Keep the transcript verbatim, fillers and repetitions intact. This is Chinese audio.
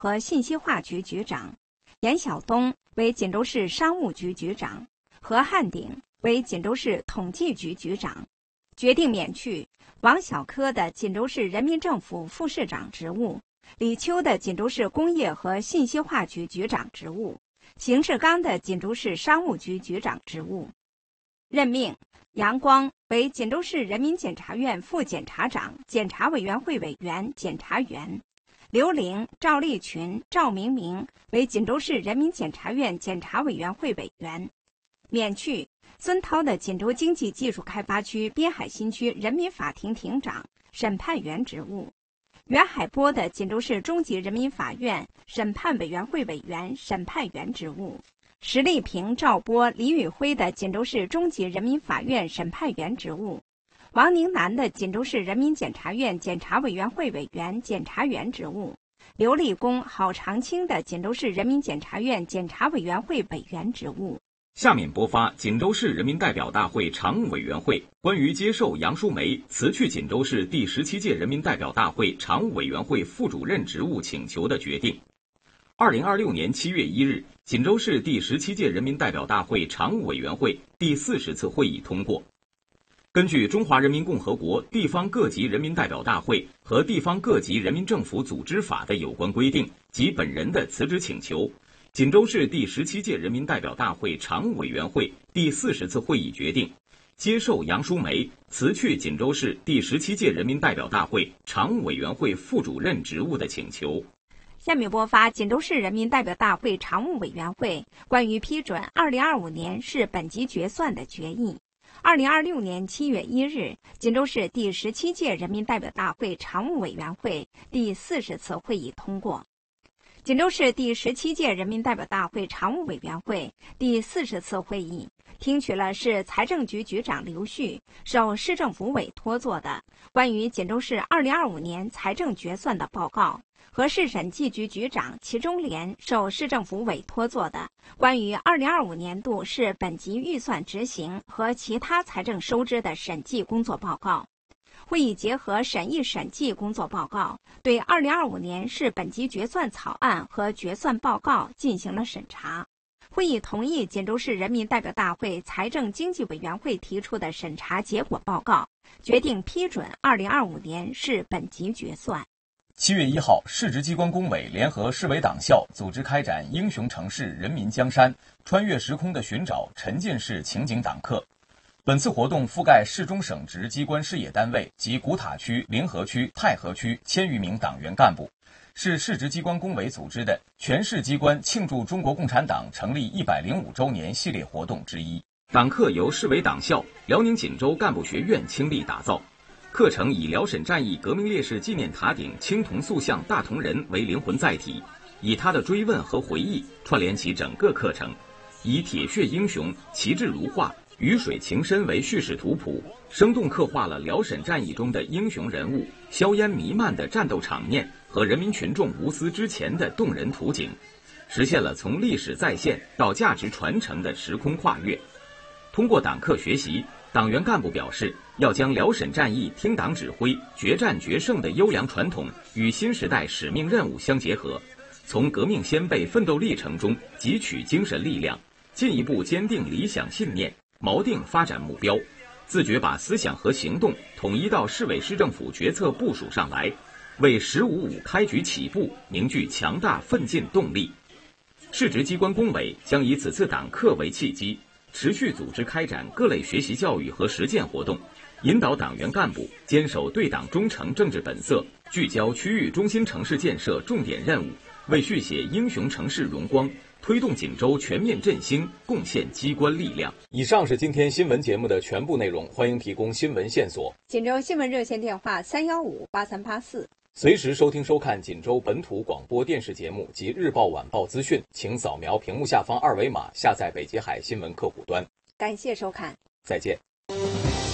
和信息化局局长，严晓东为锦州市商务局局长，何汉鼎为锦州市统计局局长。决定免去王小科的锦州市人民政府副市长职务，李秋的锦州市工业和信息化局局长职务，邢志刚的锦州市商务局局长职务。任命杨光为锦州市人民检察院副检察长、检察委员会委员、检察员。刘玲、赵立群、赵明明为锦州市人民检察院检察委员会委员。免去孙涛的锦州经济技术开发区滨海新区人民法庭庭长、审判员职务。袁海波的锦州市中级人民法院审判委员会委员、审判员职务。石丽萍、赵波、李宇辉的锦州市中级人民法院审判员职务。王宁南的锦州市人民检察院检察委员会委员、检察员职务。刘立功、郝长青的锦州市人民检察院检察委员会委员职务。 下面播发锦州市人民代表大会常务委员会关于接受杨淑梅辞去锦州市第十七届人民代表大会常务委员会副主任职务请求的决定。二零二六年七月一日，锦州市第十七届人民代表大会常务委员会第四十次会议通过，根据《中华人民共和国地方各级人民代表大会和地方各级人民政府组织法》的有关规定及本人的辞职请求，锦州市第十七届人民代表大会常务委员会第四十次会议决定，接受杨淑梅辞去锦州市第十七届人民代表大会常务委员会副主任职务的请求。 下面播发锦州市人民代表大会常务委员会关于批准二零二五年市本级决算的决议。二零二六年七月一日，锦州市第十七届人民代表大会常务委员会第四十次会议通过。锦州市第十七届人民代表大会常务委员会第四十次会议听取了市财政局局长刘旭受市政府委托做的关于锦州市二零二五年财政决算的报告，和市审计局局长齐忠莲受市政府委托做的关于二零二五年度市本级预算执行和其他财政收支的审计工作报告。会议结合审议审计工作报告，对二零二五年市本级决算草案和决算报告进行了审查。会议同意锦州市人民代表大会财政经济委员会提出的审查结果报告，决定批准二零二五年市本级决算。 七月一号，市直机关工委联合市委党校组织开展英雄城市人民江山穿越时空的寻找沉浸式情景党课。本次活动覆盖市中省直机关事业单位及古塔区、临河区、太和区千余名党员干部，是市直机关工委组织的全市机关庆祝中国共产党成立一百零五周年系列活动之一。 党课由市委党校、辽宁锦州干部学院倾力打造，课程以辽沈战役革命烈士纪念塔顶青铜塑像大同人为灵魂载体，以他的追问和回忆串联起整个课程，以铁血英雄、旗帜如画、鱼水情深为叙事图谱，生动刻画了辽沈战役中的英雄人物、硝烟弥漫的战斗场面和人民群众无私之前的动人图景，实现了从历史再现到价值传承的时空跨越。通过党课学习，党员干部表示，要将辽沈战役听党指挥、决战决胜的优良传统与新时代使命任务相结合，从革命先辈奋斗历程中汲取精神力量，进一步坚定理想信念，锚定发展目标，自觉把思想和行动统一到市委市政府决策部署上来，为十五五开局起步凝聚强大奋进动力。市直机关工委将以此次党课为契机，持续组织开展各类学习教育和实践活动，引导党员干部坚守对党忠诚政治本色，聚焦区域中心城市建设重点任务，为续写英雄城市荣光，推动锦州全面振兴贡献机关力量。 以上是今天新闻节目的全部内容，欢迎提供新闻线索。 锦州新闻热线电话三一五八三八四。 随时收听收看锦州本土广播电视节目及日报晚报资讯，请扫描屏幕下方二维码下载北极海新闻客户端。 感谢收看， 再见。